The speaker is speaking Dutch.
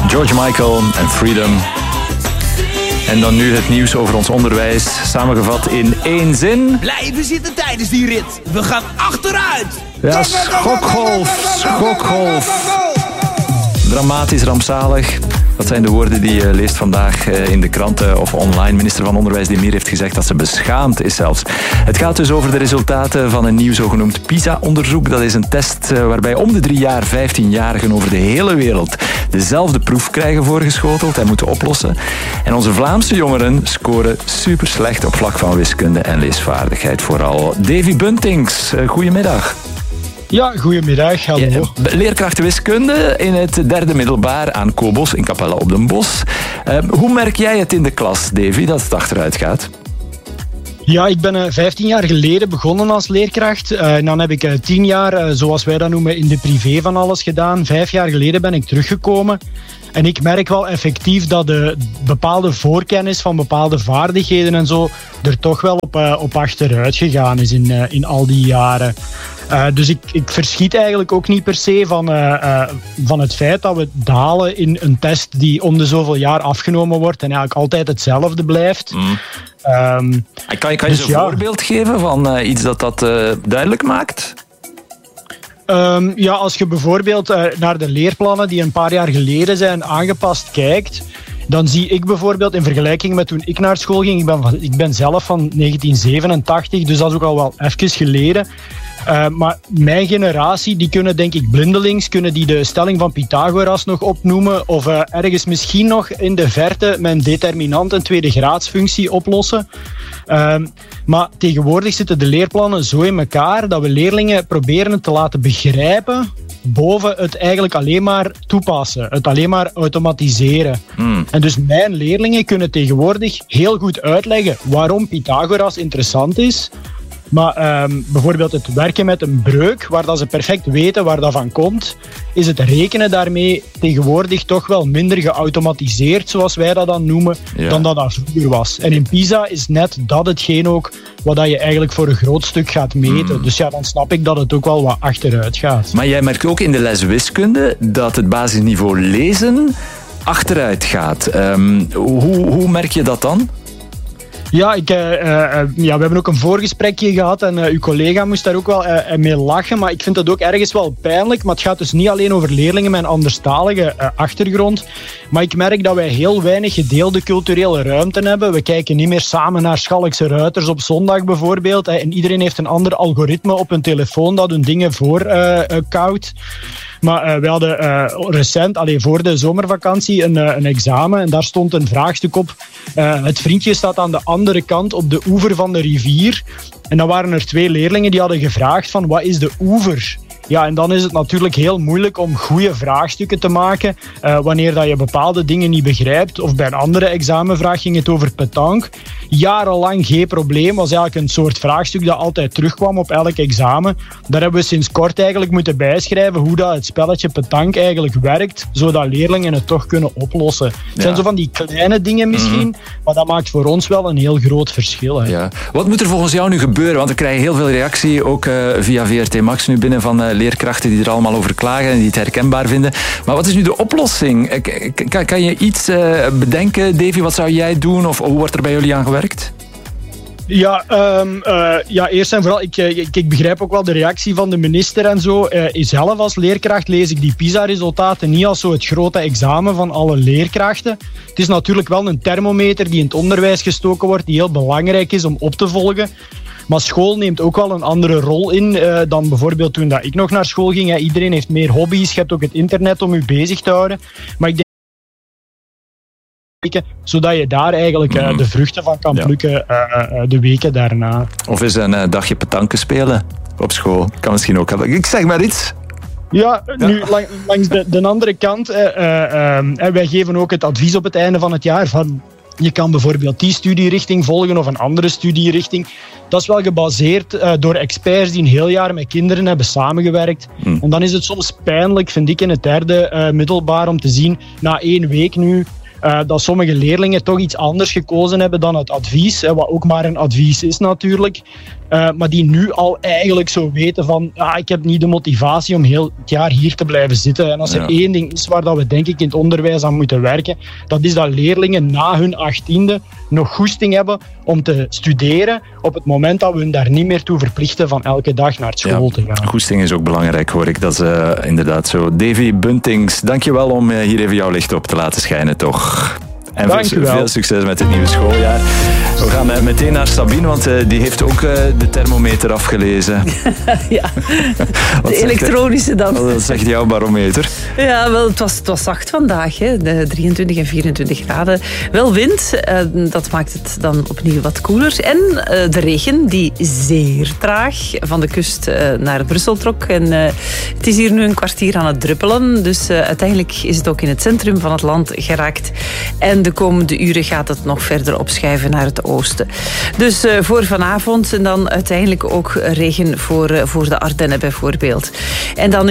George Michael en Freedom. En dan nu het nieuws over ons onderwijs, samengevat in 1 zin. Blijven zitten tijdens die rit. We gaan achteruit. Ja, schokgolf. Dramatisch, rampzalig. Dat zijn de woorden die je leest vandaag in de kranten of online. Minister van Onderwijs Demir heeft gezegd dat ze beschaamd is zelfs. Het gaat dus over de resultaten van een nieuw zogenoemd PISA-onderzoek. Dat is een test waarbij om de 3 jaar 15-jarigen over de hele wereld dezelfde proef krijgen voorgeschoteld en moeten oplossen. En onze Vlaamse jongeren scoren super slecht op vlak van wiskunde en leesvaardigheid vooral. Davy Buntings, goedemiddag. Ja, goedemiddag, hallo. Ja, leerkracht wiskunde in het 3e middelbaar aan Kobos in Capelle op den Bosch. Hoe merk jij het in de klas, Davy, dat het achteruit gaat? Ja, ik ben 15 jaar geleden begonnen als leerkracht. En dan heb ik 10 jaar, zoals wij dat noemen, in de privé van alles gedaan. 5 jaar geleden ben ik teruggekomen. En ik merk wel effectief dat de bepaalde voorkennis van bepaalde vaardigheden en zo er toch wel op achteruit gegaan is in al die jaren. Dus ik verschiet eigenlijk ook niet per se van het feit dat we dalen in een test die om de zoveel jaar afgenomen wordt en eigenlijk altijd hetzelfde blijft. Kan je dus een voorbeeld geven van iets dat duidelijk maakt? Ja, als je bijvoorbeeld naar de leerplannen die een paar jaar geleden zijn aangepast kijkt, dan zie ik bijvoorbeeld in vergelijking met toen ik naar school ging, ik ben zelf van 1987, dus dat is ook al wel even geleden. Maar mijn generatie, die kunnen denk ik blindelings, kunnen die de stelling van Pythagoras nog opnoemen of ergens misschien nog in de verte met een determinant en tweede graadsfunctie oplossen. Maar tegenwoordig zitten de leerplannen zo in elkaar dat we leerlingen proberen het te laten begrijpen boven het eigenlijk alleen maar toepassen, het alleen maar automatiseren. En dus mijn leerlingen kunnen tegenwoordig heel goed uitleggen waarom Pythagoras interessant is. Maar bijvoorbeeld het werken met een breuk, waar dat ze perfect weten waar dat van komt, is het rekenen daarmee tegenwoordig toch wel minder geautomatiseerd, zoals wij dat dan noemen, dan dat vroeger was. En in PISA is net dat hetgeen ook wat dat je eigenlijk voor een groot stuk gaat meten. Dus ja, dan snap ik dat het ook wel wat achteruit gaat. Maar jij merkt ook in de les wiskunde dat het basisniveau lezen achteruit gaat. Hoe merk je dat dan? Ja, we hebben ook een voorgesprekje gehad en uw collega moest daar ook wel mee lachen, maar ik vind dat ook ergens wel pijnlijk. Maar het gaat dus niet alleen over leerlingen met een anderstalige achtergrond, maar ik merk dat wij heel weinig gedeelde culturele ruimte hebben. We kijken niet meer samen naar Schalkse Ruiters op zondag bijvoorbeeld, en iedereen heeft een ander algoritme op hun telefoon dat hun dingen voorkoudt. Maar we hadden recent, voor de zomervakantie, een examen en daar stond een vraagstuk op. Het vriendje staat aan de andere kant op de oever van de rivier. En dan waren er 2 leerlingen die hadden gevraagd van wat is de oever? Ja, en dan is het natuurlijk heel moeilijk om goede vraagstukken te maken wanneer dat je bepaalde dingen niet begrijpt. Of bij een andere examenvraag ging het over pétanque. Jarenlang geen probleem, was eigenlijk een soort vraagstuk dat altijd terugkwam op elk examen. Daar hebben we sinds kort eigenlijk moeten bijschrijven hoe dat het spelletje pétanque eigenlijk werkt, zodat leerlingen het toch kunnen oplossen. Het zijn zo van die kleine dingen misschien, maar dat maakt voor ons wel een heel groot verschil. Hè. Ja. Wat moet er volgens jou nu gebeuren? Want we krijgen heel veel reactie, ook via VRT Max nu binnen van leerkrachten die er allemaal over klagen en die het herkenbaar vinden. Maar wat is nu de oplossing? Kan je iets bedenken, Davy? Wat zou jij doen? Of hoe wordt er bij jullie aan gewerkt? Ja, eerst en vooral, ik begrijp ook wel de reactie van de minister en zo. Zelf als leerkracht lees ik die PISA-resultaten niet als zo het grote examen van alle leerkrachten. Het is natuurlijk wel een thermometer die in het onderwijs gestoken wordt, die heel belangrijk is om op te volgen. Maar school neemt ook wel een andere rol in dan bijvoorbeeld toen dat ik nog naar school ging. Iedereen heeft meer hobby's, je hebt ook het internet om je bezig te houden. Maar ik denk zodat je daar eigenlijk de vruchten van kan plukken de weken daarna. Of eens een dagje pétanque spelen op school. Kan misschien ook hebben. Ik zeg maar iets. Ja, nu langs de andere kant. Wij geven ook het advies op het einde van het jaar van je kan bijvoorbeeld die studierichting volgen of een andere studierichting. Dat is wel gebaseerd door experts die een heel jaar met kinderen hebben samengewerkt. En dan is het soms pijnlijk, vind ik, in het 3e middelbaar om te zien, na 1 week nu, dat sommige leerlingen toch iets anders gekozen hebben dan het advies, wat ook maar een advies is natuurlijk. maar die nu al eigenlijk zo weten van ik heb niet de motivatie om heel het jaar hier te blijven zitten. En als er één ding is waar dat we denk ik in het onderwijs aan moeten werken, dat is dat leerlingen na hun 18e nog goesting hebben om te studeren op het moment dat we hun daar niet meer toe verplichten van elke dag naar school te gaan. Goesting is ook belangrijk, hoor ik. Dat is inderdaad zo. Davy Buntings, dankjewel om hier even jouw licht op te laten schijnen, toch? En veel succes met het nieuwe schooljaar. We gaan meteen naar Sabine, want die heeft ook de thermometer afgelezen. Ja, de elektronische dan. Wat zegt jouw barometer? Ja, wel, het was zacht vandaag, hè. De 23 en 24 graden. Wel wind, dat maakt het dan opnieuw wat koeler. En de regen, die zeer traag van de kust naar Brussel trok. En het is hier nu een kwartier aan het druppelen. Dus uiteindelijk is het ook in het centrum van het land geraakt. En de komende uren gaat het nog verder opschuiven naar het oosten. Dus voor vanavond en dan uiteindelijk ook regen voor de Ardennen bijvoorbeeld. En dan